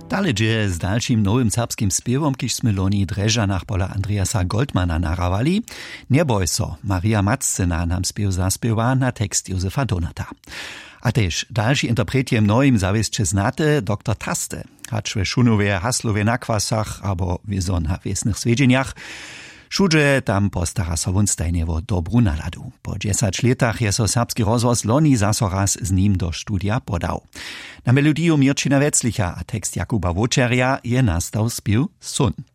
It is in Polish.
Dalej z dalszym nowym serbskim śpiewom, kiż sme loni Drežanach pola Andreasa Goldmana narawali, Neboj so, Maria Macena nam śpiew zaspiewa na tekst Józefa Donata. A też dalszy interpretiem nowym zawieszcze znate dr Taste, hacz we szunowe haslowe na kwasach, abo wieso na wiesnych swiedzieniach, Šudže tam postara so won stajnewo dobru naladu. Po 10 letach je so serbski rozhłos loni zaso raz z nim do studia podał. Na melodiju Mirčina Veclicha a tekst Jakuba Vočerja je nastal spiew Sun.